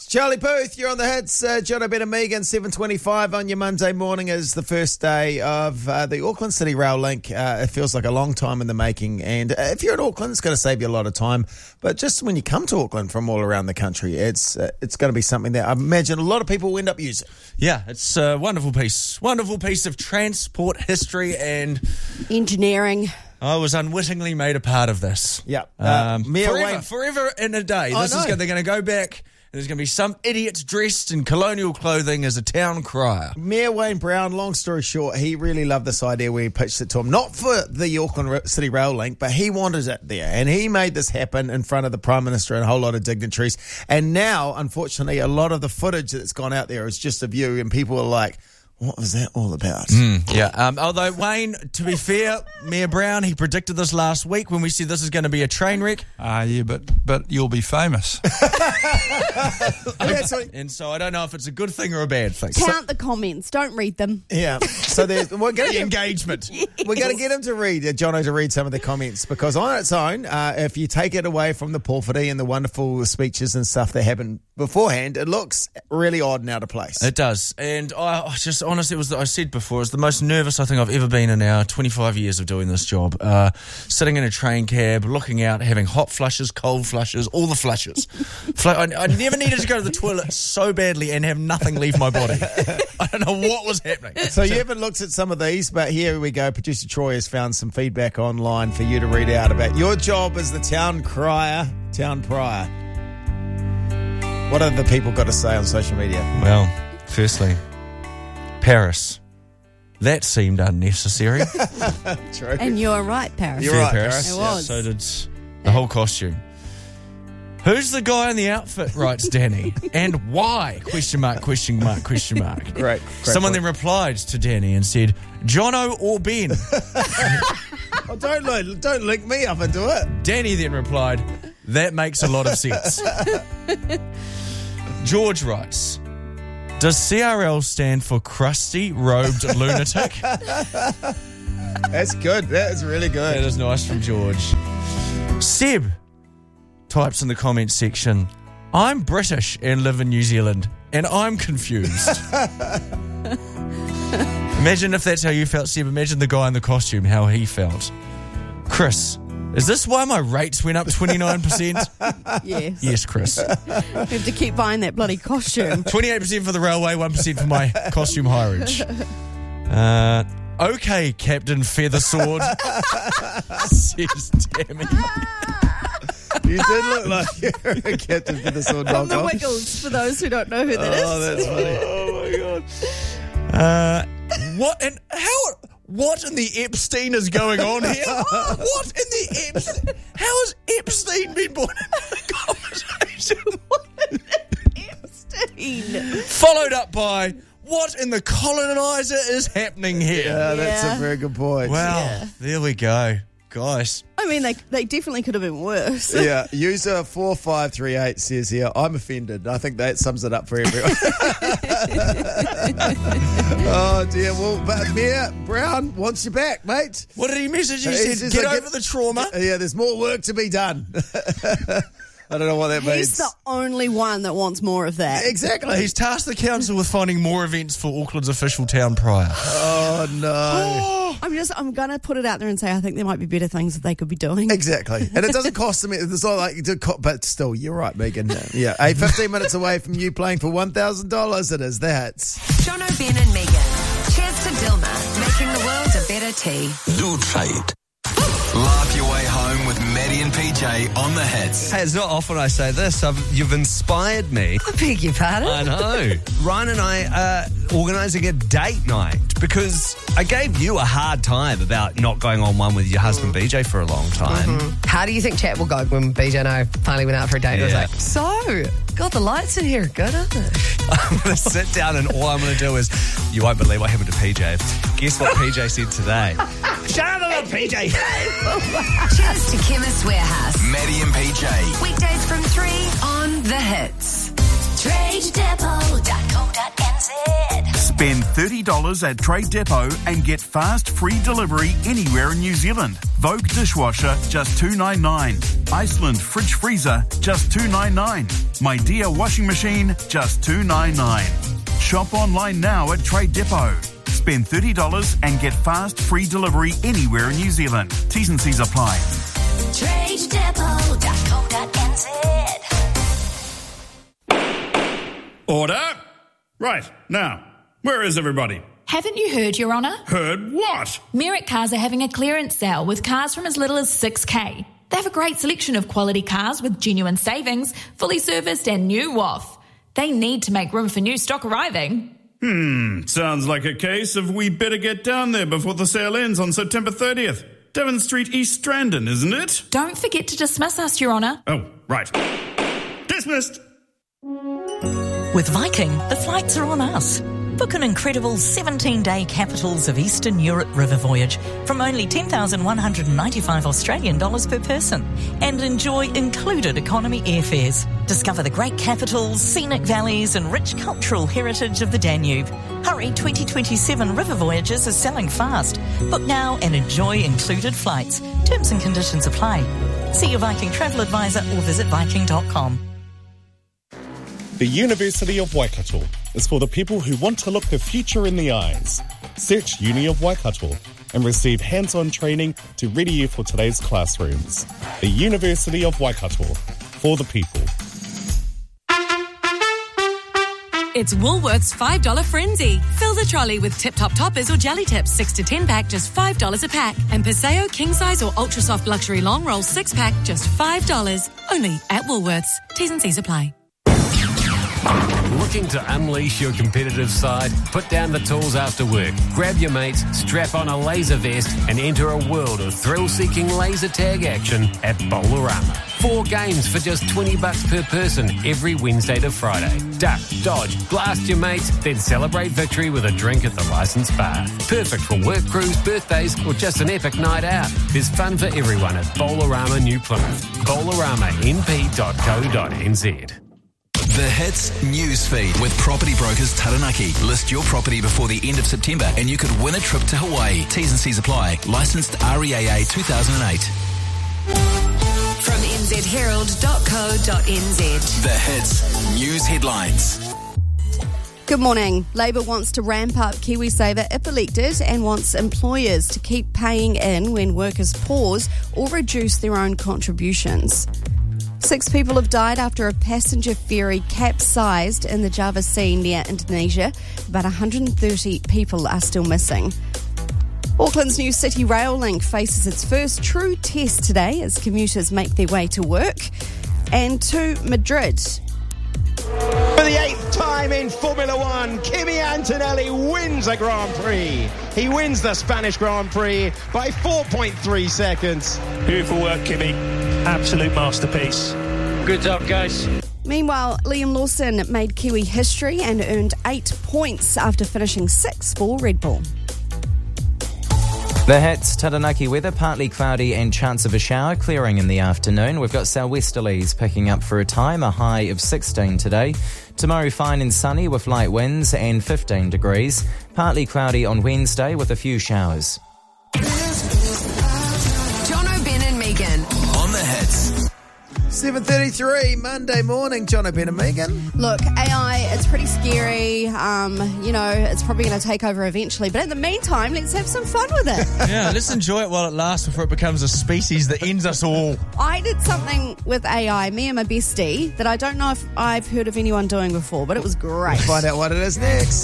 Charlie Booth, you're on the hits. John O'Brien and Megan, 7:25 on your Monday morning is the first day of the Auckland City Rail Link. It feels like a long time in the making. And if you're in Auckland, it's going to save you a lot of time. But just when you come to Auckland from all around the country, it's going to be something that I imagine a lot of people will end up using. Yeah, it's a wonderful piece of transport history and engineering. I was unwittingly made a part of this. Yeah. Forever in a day. They're going to go back. There's going to be some idiots dressed in colonial clothing as a town crier. Mayor Wayne Brown, long story short, he really loved this idea when he pitched it to him. Not for the Auckland City Rail Link, but he wanted it there. And he made this happen in front of the Prime Minister and a whole lot of dignitaries. And now, unfortunately, a lot of the footage that's gone out there is just of you, and people are like, what was that all about? Although, Wayne, to be fair, Mayor Brown, he predicted this last week when we said this is going to be a train wreck. But you'll be famous. And so I don't know if it's a good thing or a bad thing. Count the comments. Don't read them. Yeah. So we're going to engagement. Yes. We're going to get him to read, Jono, to read some of the comments, because on its own, if you take it away from the porphyry and the wonderful speeches and stuff that happened beforehand, it looks really odd and out of place. It does. And I just honestly, I said before, it was the most nervous I think I've ever been in our 25 years of doing this job. Sitting in a train cab, looking out, having hot flushes, cold flushes, all the flushes. I never needed to go to the toilet so badly and have nothing leave my body. I don't know what was happening. So you haven't looked at some of these, but here we go. Producer Troy has found some feedback online for you to read out about your job as the town crier, town prior. What have the people got to say on social media? Well, firstly, Paris. That seemed unnecessary. True. And you're right, Paris. You're right, Paris. It was. So did the whole costume. Who's the guy in the outfit, writes Danny, and why? Question mark, question mark, question mark. Great Someone point. then replied to Danny and said, Jono or Ben? Oh, don't link me up into it. Danny then replied, that makes a lot of sense. George writes, does CRL stand for Crusty Robed Lunatic? That's good. That is really good. That is nice from George. Seb types in the comments section, I'm British and live in New Zealand, and I'm confused. Imagine if that's how you felt, Seb. Imagine the guy in the costume, how he felt. Chris, is this why my rates went up 29%? Yes. Yes, Chris. We have to keep buying that bloody costume. 28% for the railway, 1% for my costume hireage. Okay, Captain Feathersword, says Tammy. You did look like you're a Captain Feathersword From the knockoff. Wiggles, for those who don't know who that is. Oh, that's funny. Oh, my God. What in the Epstein is going on here? What in the Epstein? How has Epstein been brought into the conversation? What is Epstein? Followed up by, what in the colonizer is happening here? Yeah, that's Yeah. a very good point. Wow, There we go. Guys. I mean, they definitely could have been worse. Yeah, user 4538 says here, I'm offended. I think that sums it up for everyone. Oh, dear. Well, but Mayor Brown wants you back, mate. What did he message? He He's said, just get like, over the trauma. Yeah, there's more work to be done. I don't know what that He's means. the only one that wants more of that. Exactly. He's tasked the council with finding more events for Auckland's official town prior. Oh, no. I'm going to put it out there and say I think there might be better things that they could be doing. Exactly. And it doesn't cost them. It's not like, but still, you're right, Megan. Yeah. Hey, 15 minutes away from you playing for $1,000. It is that. John O'Brien and Megan. Cheers to Dilma, making the world a better tea. Lutrate. Laugh your way home with Maddie and PJ on the hits. Hey, it's not often I say this. You've inspired me. I beg your pardon? I know. Ryan and I are organising a date night because I gave you a hard time about not going on one with your husband BJ for a long time. How do you think chat will go when BJ and I finally went out for a date? It was Yeah. like, so, God, the lights in here are good, aren't they? I'm going to sit down and all I'm going to do is, you won't believe what happened to PJ. Guess what PJ said today? Shut up about PJ. Cheers to Chemist Warehouse. Maddie and PJ. Weekdays from 3 on The Hits. Trade TradeDepot.co.nz. Spend $30 at Trade Depot and get fast, free delivery anywhere in New Zealand. Vogue dishwasher, just $2.99. Iceland fridge freezer, just $2.99. My Dear washing machine, just $2.99. Shop online now at Trade Depot. Spend $30 and get fast, free delivery anywhere in New Zealand. T's and C's apply. TradeDepot.co.nz. Order. Right, now, where is everybody? Haven't you heard, Your Honour? Heard what? Merrick Cars are having a clearance sale with cars from as little as $6,000. They have a great selection of quality cars with genuine savings, fully serviced and new WOF. They need to make room for new stock arriving. Sounds like a case of we better get down there before the sale ends on September 30th. Devon Street, East Strandon, isn't it? Don't forget to dismiss us, Your Honour. Oh, right. Dismissed. With Viking, the flights are on us. Book an incredible 17-day Capitals of Eastern Europe river voyage from only $10,195 Australian dollars per person and enjoy included economy airfares. Discover the great capitals, scenic valleys and rich cultural heritage of the Danube. Hurry, 2027 river voyages are selling fast. Book now and enjoy included flights. Terms and conditions apply. See your Viking travel advisor or visit viking.com. The University of Waikato is for the people who want to look the future in the eyes. Search Uni of Waikato and receive hands-on training to ready you for today's classrooms. The University of Waikato, for the people. It's Woolworths $5 Frenzy. Fill the trolley with Tip Top Toppers or Jelly Tips 6 to 10 pack, just $5 a pack. And Paseo King Size or Ultra Soft Luxury Long Roll 6 pack, just $5. Only at Woolworths. T's and C's apply. Looking to unleash your competitive side? Put down the tools after work, grab your mates, strap on a laser vest and enter a world of thrill-seeking laser tag action at Bowlerama. 4 games for just $20 per person every Wednesday to Friday. Duck, dodge, blast your mates, then celebrate victory with a drink at the licensed bar. Perfect for work crews, birthdays or just an epic night out. There's fun for everyone at Bowlerama New Plymouth. BowleramaNP.co.nz. The Hits Newsfeed with Property Brokers Taranaki. List your property before the end of September and you could win a trip to Hawaii. T's and C's apply. Licensed REAA 2008. From nzherald.co.nz. The Hits News Headlines. Good morning. Labor wants to ramp up KiwiSaver if elected and wants employers to keep paying in when workers pause or reduce their own contributions. 6 people have died after a passenger ferry capsized in the Java Sea near Indonesia. About 130 people are still missing. Auckland's new City Rail Link faces its first true test today as commuters make their way to work. And to Madrid. For the 8th time in Formula One, Kimi Antonelli wins a Grand Prix. He wins the Spanish Grand Prix by 4.3 seconds. Beautiful work, Kimi. Absolute masterpiece. Good job, guys. Meanwhile, Liam Lawson made Kiwi history and earned 8 points after finishing 6th for Red Bull. The Hits, Taranaki weather, partly cloudy and chance of a shower, clearing in the afternoon. We've got southwesterlies picking up for a time, a high of 16 today. Tomorrow fine and sunny with light winds and 15 degrees. Partly cloudy on Wednesday with a few showers. Jono, Ben and Megan. On the Hits. 7:33 Monday morning, John O'Brien and Megan. Look, AI, it's pretty scary. It's probably going to take over eventually. But in the meantime, let's have some fun with it. Yeah, let's enjoy it while it lasts before it becomes a species that ends us all. I did something with AI, me and my bestie, that I don't know if I've heard of anyone doing before, but it was great. We'll find out what it is next.